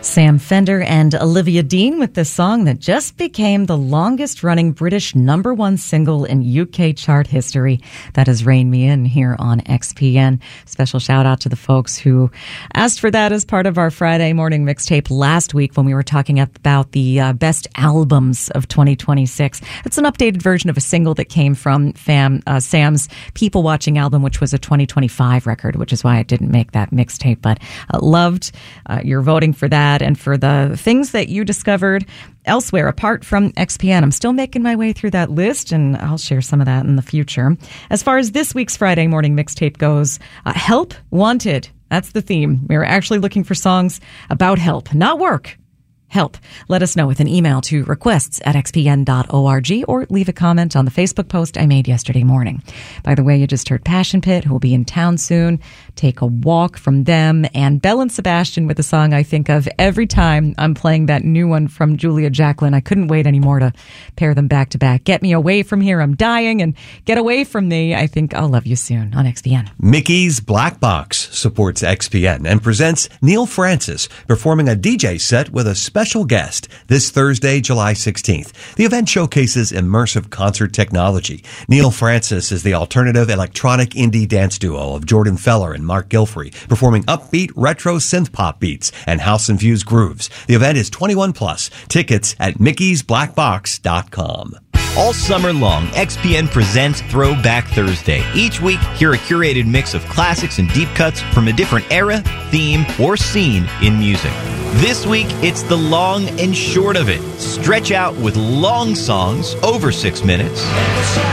Sam Fender and Olivia Dean with this song that just became the longest-running British #1 single in UK chart history. That is Rein Me In here on XPN. Special shout-out to the folks who asked for that as part of our Friday morning mixtape last week when we were talking about the best albums of 2026. It's an updated version of a single that came from Sam's People Watching album, which was a 2025 record, which is why I didn't make that mixtape, but loved your voting for that. And for the things that you discovered elsewhere apart from XPN. I'm still making my way through that list, and I'll share some of that in the future. As far as this week's Friday morning mixtape goes, help wanted. That's the theme. We're actually looking for songs about help, not work. Help. Let us know with an email to requests@xpn.org or leave a comment on the Facebook post I made yesterday morning. By the way, you just heard Passion Pit, who will be in town soon. Take a Walk from them, and Belle and Sebastian with a song I think of every time I'm playing that new one from Julia Jacqueline. I couldn't wait anymore to pair them back to back. Get Me Away From Here, I'm Dying, and Get Away From Me, I Think I'll Love You Soon on XPN. Mickey's Black Box supports XPN and presents Neil Francis performing a DJ set with a special guest this Thursday, July 16th. The event showcases immersive concert technology. Neil Francis is the alternative electronic indie dance duo of Jordan Feller and Mark Gilfrey, performing upbeat retro synth pop beats and house-infused grooves. The event is 21 plus. Tickets at mickey'sblackbox.com. All summer long, XPN presents Throwback Thursday. Each week, hear a curated mix of classics and deep cuts from a different era, theme, or scene in music. This week, it's the long and short of it. Stretch out with long songs over 6 minutes.